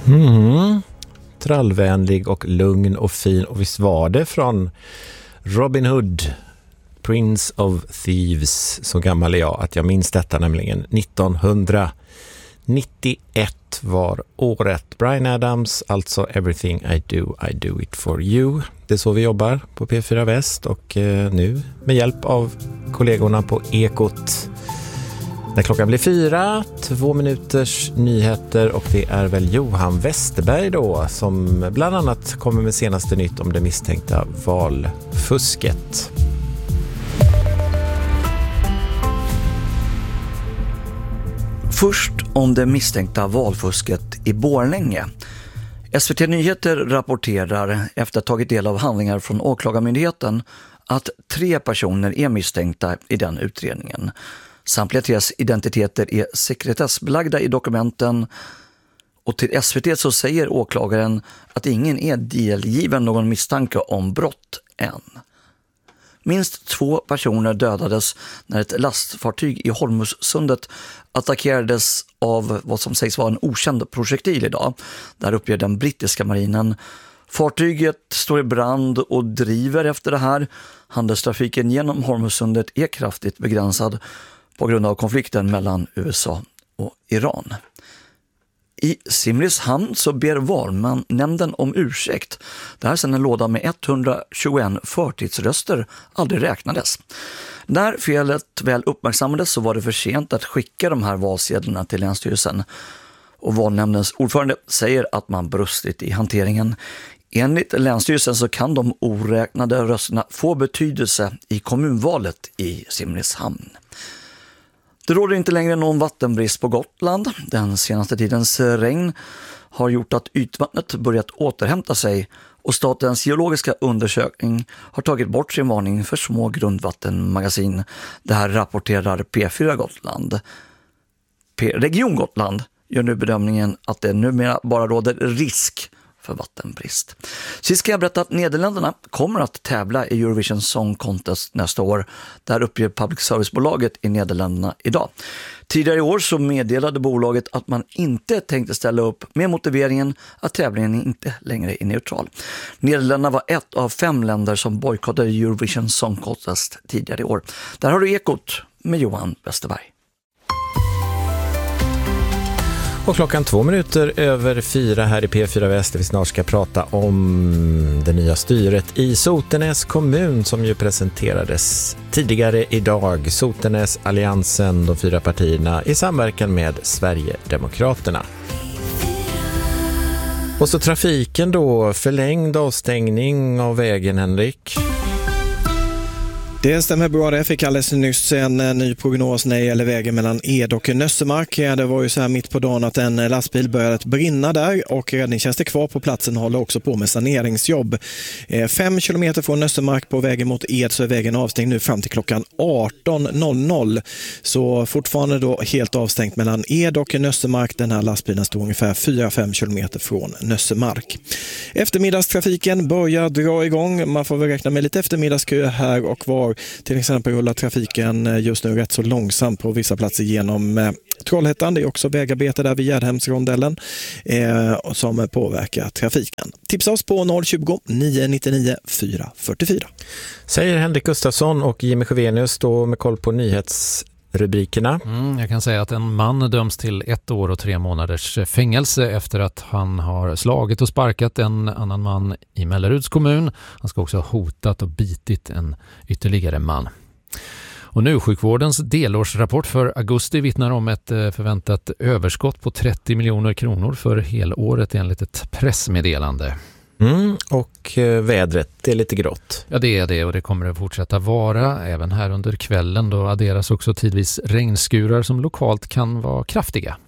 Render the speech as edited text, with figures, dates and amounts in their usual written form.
Trallvänlig och lugn och fin. Och visst var det från Robin Hood, Prince of Thieves. Så gammal är jag att jag minns detta, nämligen 1991 var året. Bryan Adams, alltså Everything I do it for you. Det är så vi jobbar på P4 Väst och nu med hjälp av kollegorna på Ekot. När klockan blir 4, 2 minuters nyheter och det är väl Johan Westerberg då som bland annat kommer med senaste nytt om det misstänkta valfusket. Först om det misstänkta valfusket i Borlänge. SVT Nyheter rapporterar efter att ha tagit del av handlingar från åklagarmyndigheten att 3 personer är misstänkta i den utredningen. Samtliga 3:s identiteter är sekretessbelagda i dokumenten och till SVT så säger åklagaren att ingen är delgiven någon misstanke om brott än. Minst 2 personer dödades när ett lastfartyg i Hormuzsundet attackerades av vad som sägs vara en okänd projektil idag. Där uppger den brittiska marinen. Fartyget står i brand och driver efter det här. Handelstrafiken genom Hormuzsundet är kraftigt begränsad på grund av konflikten mellan USA och Iran. I Simrishamn så ber valnämnden om ursäkt. Det här sedan en låda med 121 förtidsröster aldrig räknades. När felet väl uppmärksammades så var det för sent att skicka de här valsedlarna till Länsstyrelsen. Och valnämndens ordförande säger att man brustit i hanteringen. Enligt Länsstyrelsen så kan de oräknade rösterna få betydelse i kommunvalet i Simrishamn. Det råder inte längre någon vattenbrist på Gotland. Den senaste tidens regn har gjort att ytvattnet börjat återhämta sig och Statens geologiska undersökning har tagit bort sin varning för små grundvattenmagasin. Det här rapporterar P4 Gotland. Region Gotland gör nu bedömningen att det numera bara råder risk för vattenbrist. Sist ska jag berätta att Nederländerna kommer att tävla i Eurovision Song Contest nästa år. Där uppger public service-bolaget i Nederländerna idag. Tidigare i år så meddelade bolaget att man inte tänkte ställa upp med motiveringen att tävlingen inte längre är neutral. Nederländerna var ett av 5 länder som bojkottade Eurovision Song Contest tidigare i år. Där har du Ekot med Johan Westerberg. Och klockan 2 minuter över 4 här i P4 Väst. Vi snart ska prata om det nya styret i Sotenäs kommun som ju presenterades tidigare idag. Sotenäs Alliansen, de 4 partierna i samverkan med Sverigedemokraterna. Och så trafiken då, förlängd avstängning av vägen, Henrik. Det stämmer bra, det fick alldeles nyss en ny prognos när det gäller vägen mellan Ed och Nössemark. Det var ju så här mitt på dagen att en lastbil började brinna där och räddningstjänster kvar på platsen håller också på med saneringsjobb. 5 kilometer från Nössemark på vägen mot Ed så är vägen avstängd nu fram till klockan 18.00. Så fortfarande då helt avstängt mellan Ed och Nössemark. Den här lastbilen står ungefär 4-5 kilometer från Nössemark. Eftermiddagstrafiken börjar dra igång. Man får väl räkna med lite eftermiddagsköer här och var. Till exempel rullar trafiken just nu rätt så långsamt på vissa platser genom Trollhättan. Det är också vägarbete där vid Gärdhemsrondellen som påverkar trafiken. Tipsa oss på 020 999 444. Säger Henrik Gustafsson och Jimmy Sjövenius då med koll på nyhetsrubrikerna. Jag kan säga att en man döms till 1 år och 3 månaders fängelse efter att han har slagit och sparkat en annan man i Melleruds kommun. Han ska också ha hotat och bitit en ytterligare man. Och nu sjukvårdens delårsrapport för augusti vittnar om ett förväntat överskott på 30 miljoner kronor för helåret enligt ett pressmeddelande. Och vädret, det är lite grått. Ja, det är det och det kommer att fortsätta vara. Även här under kvällen då adderas också tidvis regnskurar som lokalt kan vara kraftiga.